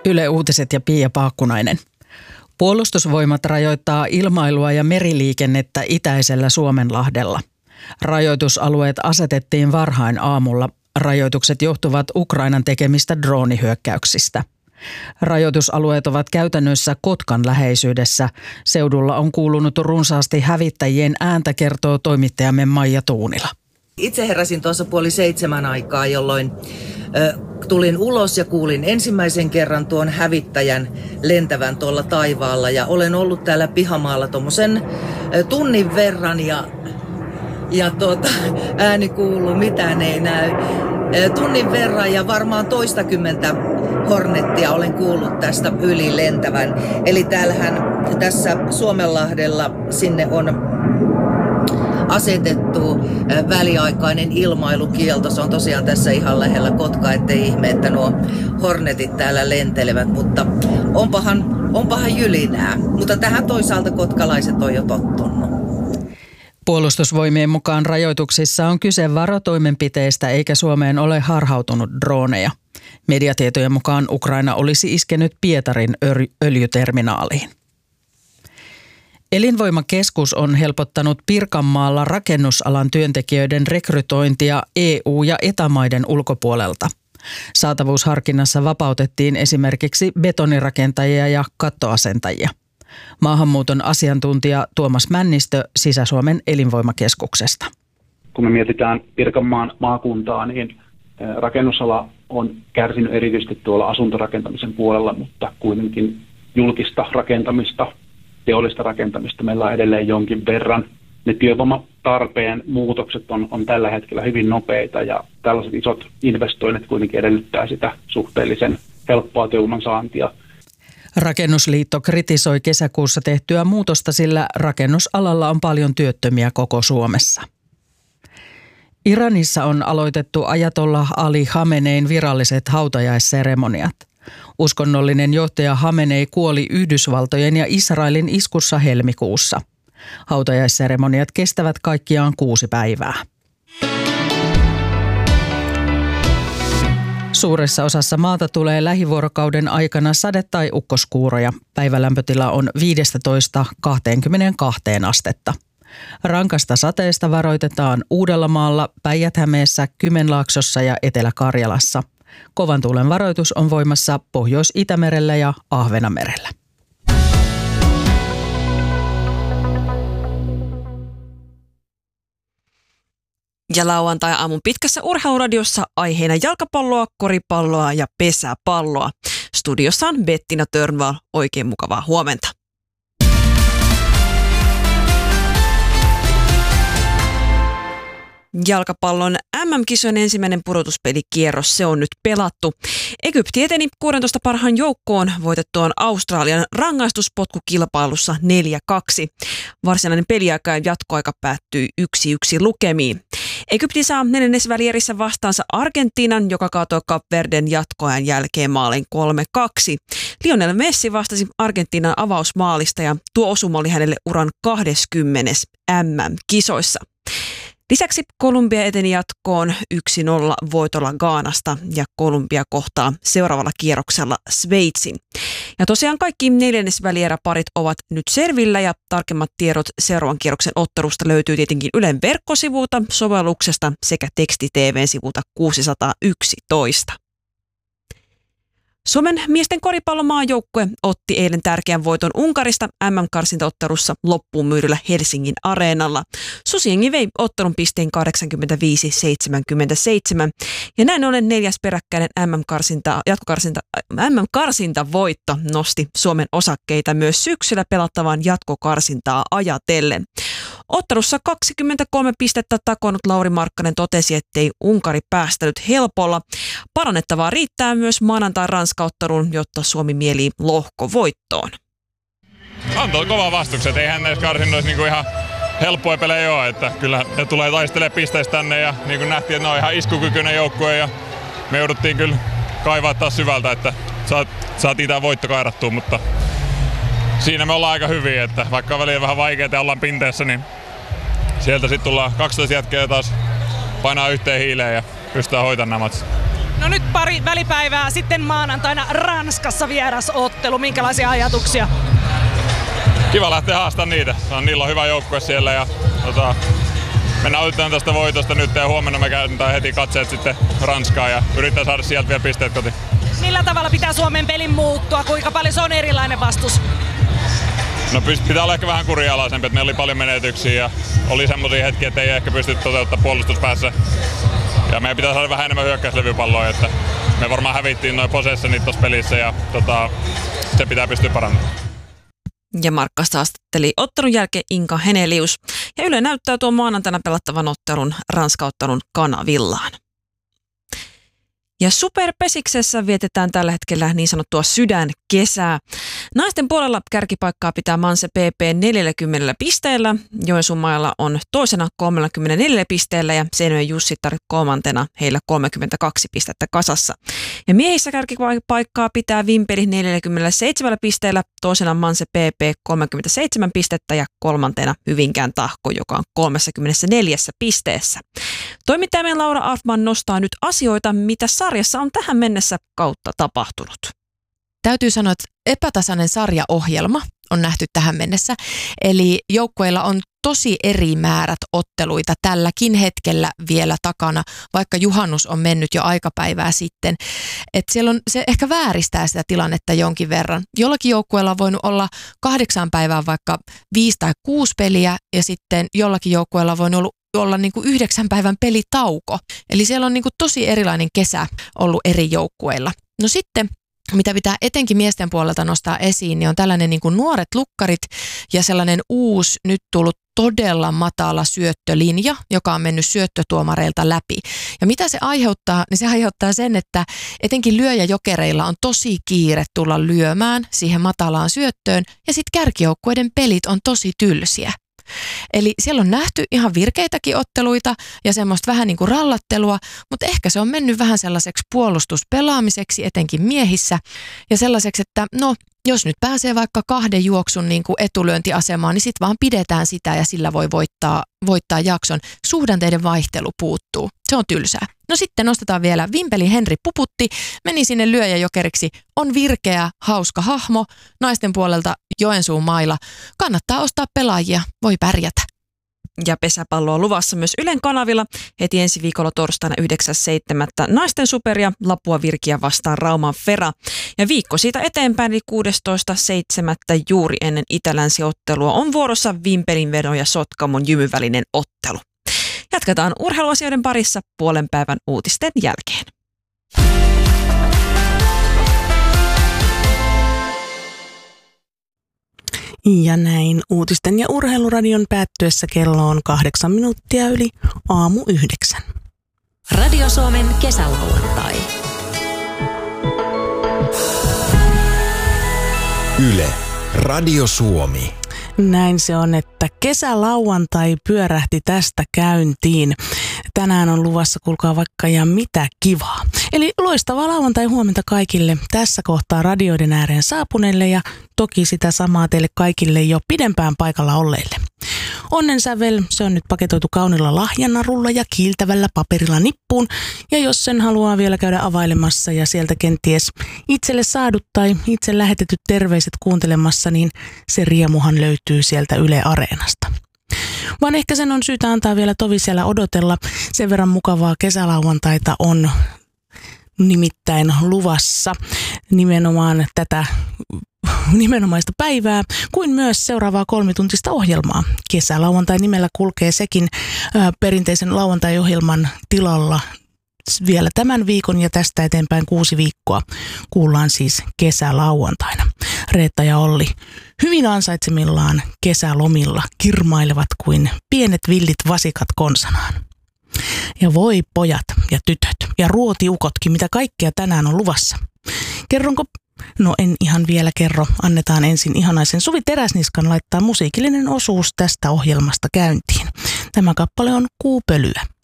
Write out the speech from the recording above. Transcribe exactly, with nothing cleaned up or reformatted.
Yle Uutiset ja Pia Paakkunainen. Puolustusvoimat rajoittaa ilmailua ja meriliikennettä itäisellä Suomenlahdella. Rajoitusalueet asetettiin varhain aamulla. Rajoitukset johtuvat Ukrainan tekemistä droonihyökkäyksistä. Rajoitusalueet ovat käytännössä Kotkan läheisyydessä. Seudulla on kuulunut runsaasti hävittäjien ääntä, kertoo toimittajamme Maija Tuunila. Itse heräsin tuossa puoli seitsemän aikaa, jolloin ö, tulin ulos ja kuulin ensimmäisen kerran tuon hävittäjän lentävän tuolla taivaalla. Ja olen ollut täällä pihamaalla tuommoisen tunnin verran ja, ja tuota, ääni kuuluu, mitään ei näy. Tunnin verran ja varmaan toistakymmentä Hornettia olen kuullut tästä yli lentävän. Eli täällähän tässä Suomenlahdella sinne on asetettu väliaikainen ilmailukielto. Se on tosiaan tässä ihan lähellä Kotkaa, ettei ihme, että nuo Hornetit täällä lentelevät, mutta onpahan, onpahan jylinää. Mutta tähän toisaalta kotkalaiset on jo tottunut. Puolustusvoimien mukaan rajoituksissa on kyse varotoimenpiteistä eikä Suomeen ole harhautunut droneja. Mediatietojen mukaan Ukraina olisi iskenyt Pietarin öljyterminaaliin. Elinvoimakeskus on helpottanut Pirkanmaalla rakennusalan työntekijöiden rekrytointia E U- ja E T A-maiden ulkopuolelta. Saatavuusharkinnassa vapautettiin esimerkiksi betonirakentajia ja kattoasentajia. Maahanmuuton asiantuntija Tuomas Männistö Sisä-Suomen elinvoimakeskuksesta. Kun me mietitään Pirkanmaan maakuntaa, niin rakennusala on kärsinyt erityisesti tuolla asuntorakentamisen puolella, mutta kuitenkin julkista rakentamista, teollista rakentamista meillä on edelleen jonkin verran. Ne työvoimatarpeen muutokset on, on tällä hetkellä hyvin nopeita ja tällaiset isot investoinnit kuitenkin edellyttää sitä suhteellisen helppoa työvoiman saantia. Rakennusliitto kritisoi kesäkuussa tehtyä muutosta, sillä rakennusalalla on paljon työttömiä koko Suomessa. Iranissa on aloitettu Ajatollah Ali Khamenein viralliset hautajaisseremoniat. Uskonnollinen johtaja Khamenei kuoli Yhdysvaltojen ja Israelin iskussa helmikuussa. Hautajaisseremoniat kestävät kaikkiaan kuusi päivää. Suuressa osassa maata tulee lähivuorokauden aikana sade- tai ukkoskuuroja. Päivälämpötila on viisitoista kaksikymmentäkaksi astetta. Rankasta sateesta varoitetaan Uudellamaalla, Päijät-Hämeessä, Kymenlaaksossa ja Etelä-Karjalassa. Kovan tuulen varoitus on voimassa Pohjois-Itämerellä ja Ahvenanmerellä. Ja lauantai-aamun pitkässä urheiluradiossa aiheena jalkapalloa, koripalloa ja pesäpalloa. Studiossa on Bettina Törnvall. Oikein mukavaa huomenta. Jalkapallon M M-kisojen ensimmäinen pudotuspelikierros, se on nyt pelattu. Egypti eteni kuusitoista parhaan joukkoon voitettuaan Australian rangaistuspotkukilpailussa neljä kaksi. Varsinainen peliaika ja jatkoaika päättyi yksi yksi lukemiin. Egypti saa neljännesvälierissä vastaansa Argentiinan, joka kaatoi Kap Verden jatkoajan jälkeen maalin kolme kaksi. Lionel Messi vastasi Argentiinan avausmaalista ja tuo osuma oli hänelle uran kaksikymmentä M M-kisoissa. Lisäksi Kolumbia eteni jatkoon yksi nolla voitolla Ghanasta ja Kolumbia kohtaa seuraavalla kierroksella Sveitsin. Ja tosiaan kaikki neljännesvälieräparit ovat nyt selvillä ja tarkemmat tiedot seuraavan kierroksen ottelusta löytyy tietenkin Ylen verkkosivuilta, sovelluksesta sekä teksti-T V:n sivulta kuusisataayksitoista. Suomen miesten koripallomaajoukkue otti eilen tärkeän voiton Unkarista M M-karsintaottelussa loppuun myydyllä Helsingin areenalla. Susijengi vei ottelun pisteen kahdeksankymmentäviisi seitsemänkymmentäseitsemän ja näin ollen neljäs peräkkäinen M M-karsinta, jatkokarsinta, M M-karsintavoitto nosti Suomen osakkeita myös syksyllä pelattavaan jatkokarsintaa ajatellen. Ottelussa kaksikymmentäkolme pistettä takonut Lauri Markkanen totesi, ettei Unkari päästänyt helpolla. Parannettavaa riittää myös maanantai Ranska-otteluun, jotta Suomi mielii lohkovoittoon. Antoi kova vastukset, eihän näissä karsinnoissa niinku ihan helppoja pelejä ole, että kyllä ne tulee taistelemaan pisteistä tänne ja niin kuin nähtiin, että ne on ihan iskukykyinen joukkue ja me jouduttiin kyllä kaivaa taas syvältä, että saatiin tämä voitto kairattua, mutta siinä me ollaan aika hyviä, että vaikka on välillä vähän vaikeaa ja ollaan pinteessä, niin sieltä sitten tullaan kaksitoista jätkää taas painaa yhteen hiileen ja pystytään hoitamaan nämä matsit. No No nyt pari välipäivää sitten maanantaina Ranskassa vierasottelu. Minkälaisia ajatuksia? Kiva lähteä haastamaan niitä. Niillä on hyvä joukkue siellä ja tota, me nautitaan tästä voitosta nyt ja huomenna me käydään heti katseet sitten Ranskaan ja yritetään saada sieltä vielä pisteet kotiin. Millä tavalla pitää Suomen pelin muuttua? Kuinka paljon se on erilainen vastus? No pitää olla ehkä vähän kurinalaisempi, että meillä oli paljon menetyksiä ja oli semmoisia hetkiä, että ei ehkä pysty toteuttamaan puolustuspäässä. Ja meidän pitää saada vähän enemmän hyökkäyslevypalloa, että me varmaan hävittiin noin possessionit tuossa pelissä ja tota, se pitää pystyä parantamaan. Ja Markkasta haastatteli ottelun jälkeen Inka Henelius. Ja Yle näyttää tuon maanantaina pelattavan ottelun Ranska-ottelun kanavillaan. Ja Superpesiksessä vietetään tällä hetkellä niin sanottua sydänkesää. Naisten puolella kärkipaikkaa pitää Manse P P neljäkymmentä pisteellä. Joensuun mailla on toisena kolmekymmentäneljä pisteellä ja Seinäjoen Jussittar kolmantena, heillä kolmekymmentäkaksi pistettä kasassa. Ja miehissä kärkipaikkaa pitää Vimpeli neljäkymmentäseitsemän pisteellä, toisena Manse P P kolmekymmentäseitsemän pistettä ja kolmantena Hyvinkään Tahko, joka on kolmekymmentäneljä pisteessä. Toimittajamme Laura Arfman nostaa nyt asioita, mitä sarjassa on tähän mennessä kautta tapahtunut. Täytyy sanoa, että epätasainen sarjaohjelma on nähty tähän mennessä. Eli joukkueilla on tosi eri määrät otteluita tälläkin hetkellä vielä takana, vaikka juhannus on mennyt jo aikapäivää sitten. Että siellä on, se ehkä vääristää sitä tilannetta jonkin verran. Jollakin joukkueella on voinut olla kahdeksan päivää vaikka viisi tai kuusi peliä ja sitten jollakin joukkueella on voinut olla olla niin kuin yhdeksän päivän pelitauko. Eli siellä on niin kuin tosi erilainen kesä ollut eri joukkueilla. No sitten, mitä pitää etenkin miesten puolelta nostaa esiin, niin on tällainen niin kuin nuoret lukkarit ja sellainen uusi, nyt tullut todella matala syöttölinja, joka on mennyt syöttötuomareilta läpi. Ja mitä se aiheuttaa, niin se aiheuttaa sen, että etenkin lyöjäjokereilla on tosi kiire tulla lyömään siihen matalaan syöttöön ja sitten kärkijoukkueiden pelit on tosi tylsiä. Eli siellä on nähty ihan virkeitäkin otteluita ja semmoista vähän niin kuin rallattelua, mutta ehkä se on mennyt vähän sellaiseksi puolustuspelaamiseksi, etenkin miehissä, ja sellaiseksi, että no, jos nyt pääsee vaikka kahden juoksun niin kuin etulyöntiasemaan, niin sitten vaan pidetään sitä ja sillä voi voittaa, voittaa jakson. Suhdanteiden vaihtelu puuttuu. Se on tylsää. No sitten nostetaan vielä Vimpelin Henri Puputti, meni sinne lyöjäjokeriksi, on virkeä, hauska hahmo, naisten puolelta Joensuun mailla. Kannattaa ostaa pelaajia, voi pärjätä. Ja pesäpalloa luvassa myös Ylen kanavilla heti ensi viikolla torstaina yhdeksäs seitsemättä naisten superia Lapua Virkiä vastaan Rauman Fera. Ja viikko siitä eteenpäin, eli kuudestoista seitsemättä juuri ennen Itä-Länsi-ottelua on vuorossa Vimpelin vedon ja Sotkamon Jymyn välinen ottelu. Jatketaan urheiluasioiden parissa puolen päivän uutisten jälkeen. Ja näin uutisten ja urheiluradion päättyessä kello on kahdeksan minuuttia yli aamu yhdeksän. Radio Suomen kesälauantai. Yle, Radio Suomi. Näin se on, että kesälauantai pyörähti tästä käyntiin. Tänään on luvassa, kuulkaa vaikka ja mitä kivaa. Eli loistavaa lauantai huomenta kaikille tässä kohtaa radioiden ääreen saapuneille ja toki sitä samaa teille kaikille jo pidempään paikalla olleille. Onnensävel, se on nyt paketoitu kaunilla lahjanarulla ja kiiltävällä paperilla nippuun. Ja jos sen haluaa vielä käydä availemassa ja sieltä kenties itselle saadut tai itse lähetetyt terveiset kuuntelemassa, niin se riemuhan löytyy sieltä Yle Areenasta. Vaan ehkä sen on syytä antaa vielä tovi siellä odotella. Sen verran mukavaa kesälauantaita on nimittäin luvassa nimenomaan tätä nimenomaista päivää, kuin myös seuraavaa kolmituntista ohjelmaa. Kesälauantai nimellä kulkee sekin ää, perinteisen lauantai-ohjelman tilalla vielä tämän viikon ja tästä eteenpäin kuusi viikkoa kuullaan siis kesälauantaina. Reetta ja Olli hyvin ansaitsemillaan kesälomilla kirmailevat kuin pienet villit vasikat konsanaan. Ja voi pojat ja tytöt ja ruotiukotkin, mitä kaikkea tänään on luvassa. Kerronko? No en ihan vielä kerro. Annetaan ensin ihanaisen Suvi Teräsniskan laittaa musiikillinen osuus tästä ohjelmasta käyntiin. Tämä kappale on Kuupölyä.